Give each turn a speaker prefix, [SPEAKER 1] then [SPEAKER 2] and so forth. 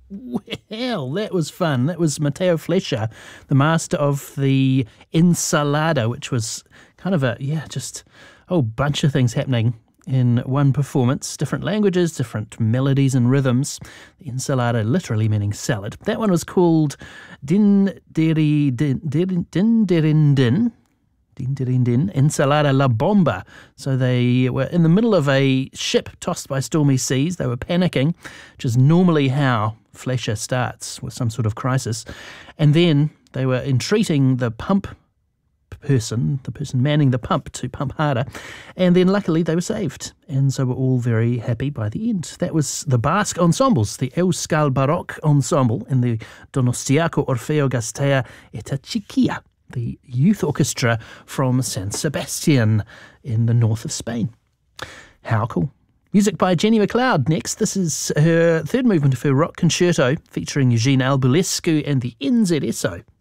[SPEAKER 1] Well, that was fun. That was Matteo Fleischer, the master of the Insalada, which was kind of just a whole bunch of things happening in one performance. Different languages, different melodies and rhythms. The Insalada literally meaning salad. That one was called Din Diri Din Dirin Din. Ensalada La Bomba. So they were in the middle of a ship tossed by stormy seas. They were panicking, which is normally how Fleischer starts with some sort of crisis. And then they were entreating the person manning the pump to pump harder. And then luckily they were saved. And so we're all very happy by the end. That was the Basque ensembles, the Euskal Baroque Ensemble and the Donostiako Orfeo Gaztea eta Txikia, the youth orchestra from San Sebastian in the north of Spain. How cool. Music by Jenny McLeod next. This is her third movement of her rock concerto featuring Eugene Albulescu and the NZSO.